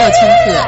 有请客。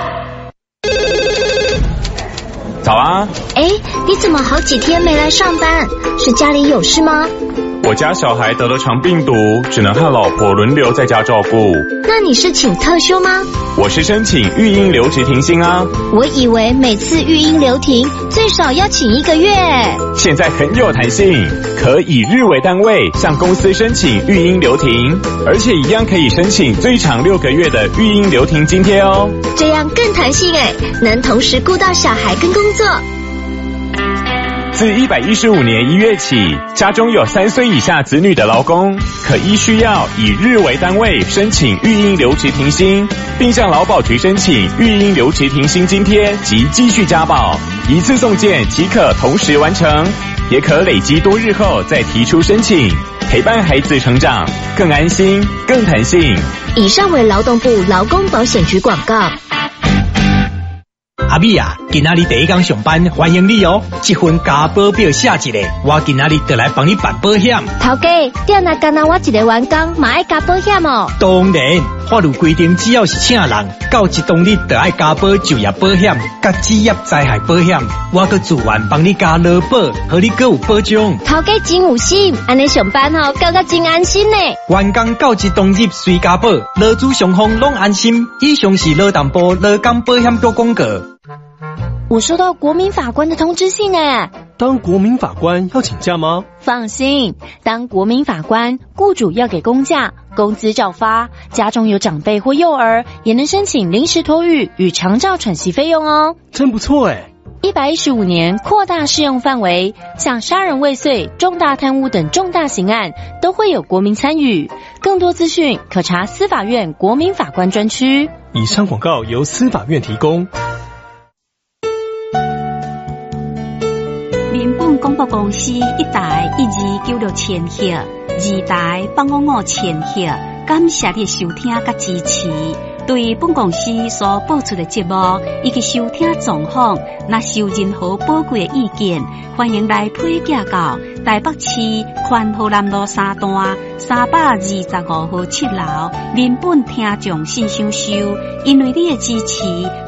早啊！ 你怎么好几天没来上班？是家里有事吗？ 我家小孩得了肠病毒，只能和老婆轮流在家照顾。 那你是请特休吗？ 我是申请育婴留职停薪啊。 我以为每次育婴留停最少要请1个月。 现在很有弹性，可以日为单位向公司申请育婴留停，而且一样可以申请最长6个月的育婴留停津贴哦。 这样更弹性能同时顾到小孩跟工作。 自115年1月起，家中有3岁以下子女的劳工，可依需要以日为单位申请育婴留职停薪，并向劳保局申请育婴留职停薪津贴及继续加保，一次送件即可同时完成，也可累积多日后再提出申请，陪伴孩子成长，更安心、更弹性。 以上为劳动部劳工保险局广告。 阿美啊，今仔日第一天上班，欢迎你哦！这份加保表写一个，我今仔日就来帮你办保险。 头家，点那干那我一个员工嘛爱加保险哦。 当然，法律规定，只要是请人，到一当日就爱加保就业保险、甲职业灾害保险。我搁自愿帮你加劳保，和你搁有保障。 头家真有心，安尼上班搞到真安心呢。 员工到一当日随加保，劳资双方拢安心。以上是劳动部劳工保险局广告。 我收到国民法官的通知信当国民法官要请假吗？ 放心，当国民法官，雇主要给公假，工资照发，家中有长辈或幼儿，也能申请临时托育与长照喘息费用哦。 真不错 115年扩大适用范围，像杀人未遂、重大贪污等重大刑案都会有国民参与。更多资讯可查司法院国民法官专区。 以上广告由司法院提供。 民本广播公司1台1296千赫，2台855千赫，感谢你的收听甲支持。对本公司所播出的节目以及收听状况，若有任何宝贵的意见，欢迎来推荐到台北市宽和南路3段325号7楼民本听众信箱收。因为你的支持，